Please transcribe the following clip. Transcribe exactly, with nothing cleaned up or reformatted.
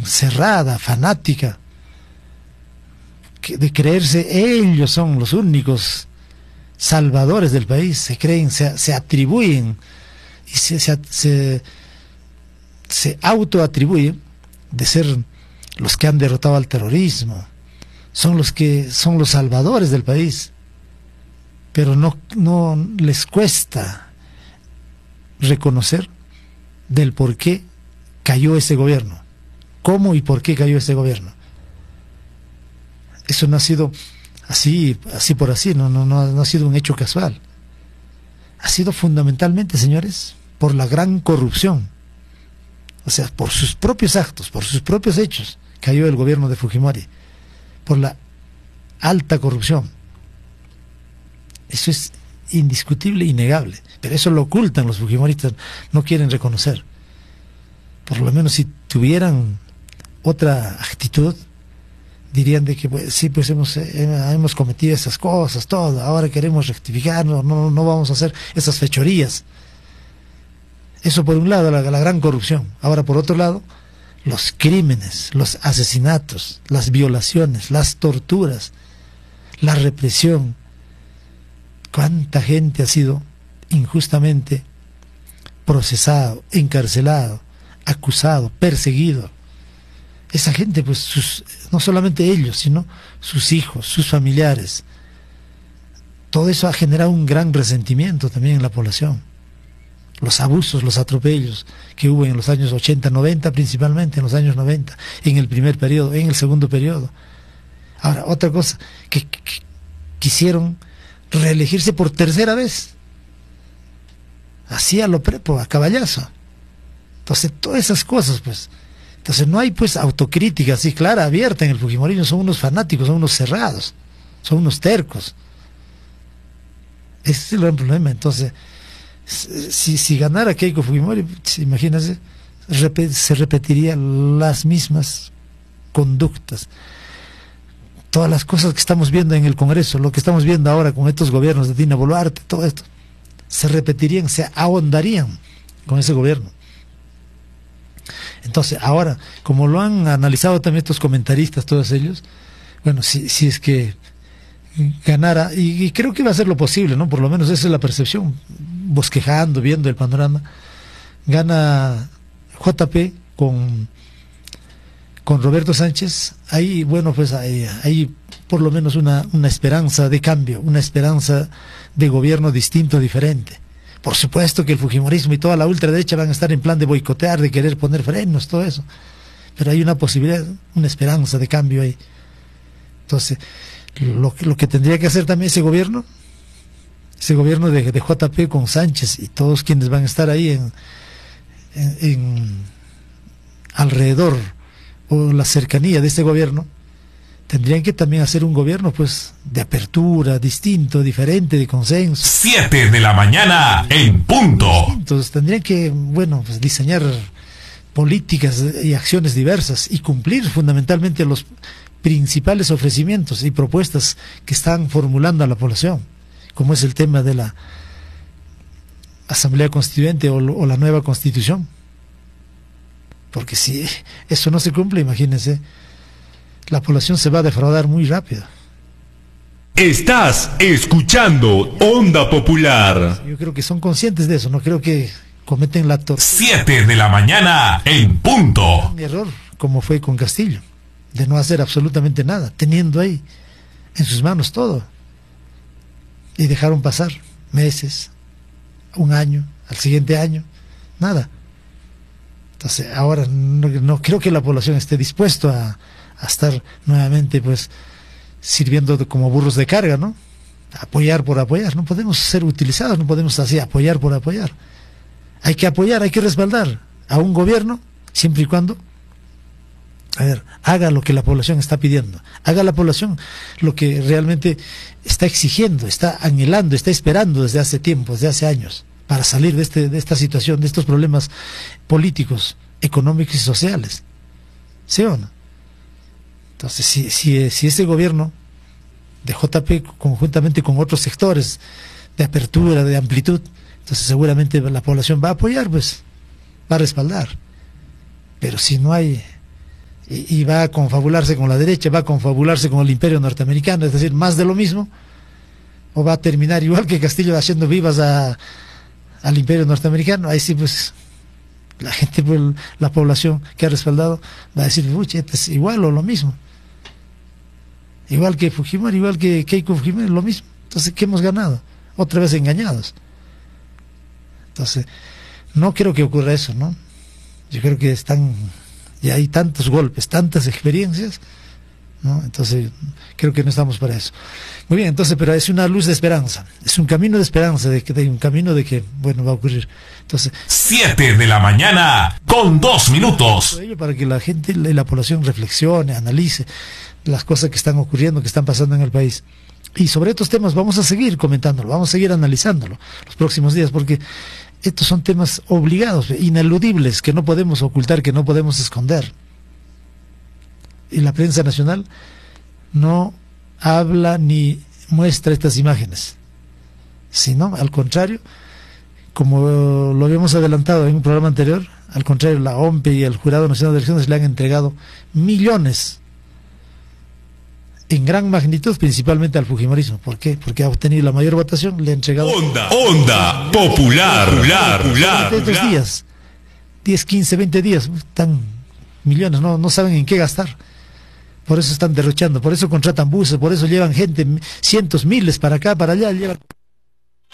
cerrada, fanática, que de creerse ellos son los únicos salvadores del país, se creen, se, se atribuyen y se, se, se, se autoatribuyen de ser los que han derrotado al terrorismo, son los que son los salvadores del país, pero no, no les cuesta reconocer del por qué cayó ese gobierno, cómo y por qué cayó ese gobierno. Eso no ha sido así, así por así, no, no, no, no ha sido un hecho casual. Ha sido fundamentalmente, señores, por la gran corrupción. O sea, por sus propios actos, por sus propios hechos, cayó el gobierno de Fujimori. Por la alta corrupción. Eso es indiscutible, innegable. Pero eso lo ocultan los fujimoristas, no quieren reconocer. Por lo menos si tuvieran otra actitud, dirían de que pues, sí, pues hemos, eh, hemos cometido esas cosas, todo, ahora queremos rectificar, no, no, no vamos a hacer esas fechorías. Eso por un lado, la, la gran corrupción. Ahora por otro lado, los crímenes, los asesinatos, las violaciones, las torturas, la represión. ¿Cuánta gente ha sido injustamente procesado, encarcelado, acusado, perseguido? Esa gente, pues, sus, no solamente ellos, sino sus hijos, sus familiares. Todo eso ha generado un gran resentimiento también en la población. Los abusos, los atropellos que hubo en los años ochenta, noventa, principalmente en los años noventa, en el primer periodo, en el segundo periodo. Ahora, otra cosa, que, que, que quisieron reelegirse por tercera vez. Así a lo prepo, a caballazo. Entonces, todas esas cosas, pues. Entonces, no hay, pues, autocrítica así clara, abierta en el fujimorismo. Son unos fanáticos, son unos cerrados, son unos tercos. Ese es el gran problema. Entonces, si, si ganara Keiko Fujimori, imagínense, rep se repetirían las mismas conductas. Todas las cosas que estamos viendo en el Congreso, lo que estamos viendo ahora con estos gobiernos de Dina Boluarte, todo esto, se repetirían, se ahondarían con ese gobierno. Entonces, ahora, como lo han analizado también estos comentaristas, todos ellos, bueno, si, si es que ganara, y, y creo que va a ser lo posible, ¿no? Por lo menos esa es la percepción, bosquejando, viendo el panorama, gana J P con, con Roberto Sánchez, ahí, bueno, pues hay, hay por lo menos una, una esperanza de cambio, una esperanza de gobierno distinto, diferente. Por supuesto que el fujimorismo y toda la ultraderecha van a estar en plan de boicotear, de querer poner frenos, todo eso, pero hay una posibilidad, una esperanza de cambio ahí. Entonces, lo, lo que tendría que hacer también ese gobierno, ese gobierno de, de J P con Sánchez y todos quienes van a estar ahí en, en, en alrededor o la cercanía de este gobierno, tendrían que también hacer un gobierno, pues, de apertura, distinto, diferente, de consenso. Siete de la mañana en punto. Entonces tendrían que, bueno, pues diseñar políticas y acciones diversas y cumplir fundamentalmente los principales ofrecimientos y propuestas que están formulando a la población, como es el tema de la Asamblea Constituyente o, o la nueva Constitución. Porque si eso no se cumple, imagínense, la población se va a defraudar muy rápido. Estás escuchando Onda Popular. Yo creo que son conscientes de eso, no creo que cometen la torpeza. Siete de la mañana en punto. Un error, como fue con Castillo, de no hacer absolutamente nada, teniendo ahí en sus manos todo. Y dejaron pasar meses, un año, al siguiente año, nada. Entonces, ahora no, no creo que la población esté dispuesta a a estar nuevamente, pues, sirviendo de, como burros de carga, ¿no? Apoyar por apoyar. No podemos ser utilizados, no podemos así apoyar por apoyar. Hay que apoyar, hay que respaldar a un gobierno siempre y cuando, a ver, haga lo que la población está pidiendo, haga la población lo que realmente está exigiendo, está anhelando, está esperando desde hace tiempo, desde hace años, para salir de, este, de esta situación, de estos problemas políticos, económicos y sociales. ¿Sí o no? Entonces, si, si, si ese gobierno de J P, conjuntamente con otros sectores de apertura, de amplitud, entonces seguramente la población va a apoyar, pues, va a respaldar. Pero si no hay y, y va a confabularse con la derecha, va a confabularse con el imperio norteamericano, es decir, más de lo mismo, o va a terminar igual que Castillo haciendo vivas a, al imperio norteamericano. Ahí sí, pues la gente, pues, la población que ha respaldado va a decir, uy, este es igual o lo mismo, igual que Fujimori, igual que Keiko Fujimori, lo mismo. Entonces, ¿qué hemos ganado? Otra vez engañados. Entonces, no creo que ocurra eso, ¿no? Yo creo que están, ya hay tantos golpes, tantas experiencias, ¿no? Entonces, creo que no estamos para eso. Muy bien, entonces, pero es una luz de esperanza, es un camino de esperanza, de, que, de un camino de que, bueno, va a ocurrir. Entonces, siete de la mañana con dos minutos. Para que la gente y la población reflexione, analice las cosas que están ocurriendo, que están pasando en el país. Y sobre estos temas vamos a seguir comentándolo, vamos a seguir analizándolo los próximos días, porque estos son temas obligados, ineludibles, que no podemos ocultar, que no podemos esconder. Y la prensa nacional no habla ni muestra estas imágenes, sino, al contrario, como lo habíamos adelantado en un programa anterior, al contrario, la O M P E y el Jurado Nacional de Elecciones le han entregado millones en gran magnitud, principalmente al fujimorismo. ¿Por qué? Porque ha obtenido la mayor votación, le ha entregado... Onda, onda, popular, popular, popular. Estos días, diez, quince, veinte días, están millones, no, no saben en qué gastar. Por eso están derrochando, por eso contratan buses, por eso llevan gente, cientos, miles para acá, para allá, llevan...